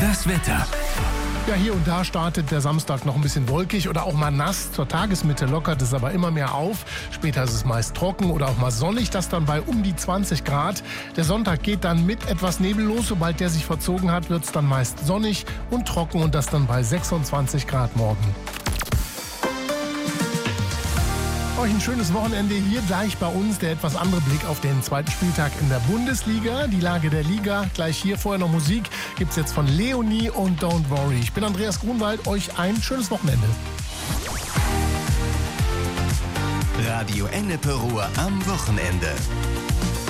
Das Wetter. Ja, hier und da startet der Samstag noch ein bisschen wolkig oder auch mal nass. Zur Tagesmitte lockert es aber immer mehr auf. Später ist es meist trocken oder auch mal sonnig, das dann bei um die 20 Grad. Der Sonntag geht dann mit etwas Nebel los. Sobald der sich verzogen hat, wird es dann meist sonnig und trocken und das dann bei 26 Grad morgen. Euch ein schönes Wochenende hier gleich bei uns. Der etwas andere Blick auf den zweiten Spieltag in der Bundesliga. Die Lage der Liga gleich hier. Vorher noch Musik gibt's jetzt von Leonie und Don't Worry. Ich bin Andreas Grunwald. Euch ein schönes Wochenende. Radio Ennepe Ruhr am Wochenende.